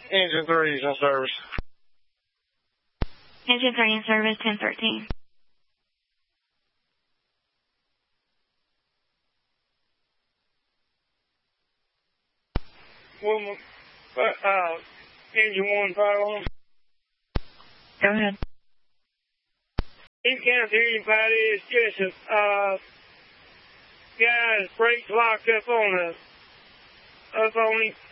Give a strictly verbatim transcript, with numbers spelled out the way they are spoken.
Engine three is in service. Engine three in service, ten thirteen. Well, uh, engine one power on. Go ahead. East County hearing party is just a, uh, guy's brakes locked up on the, up on him.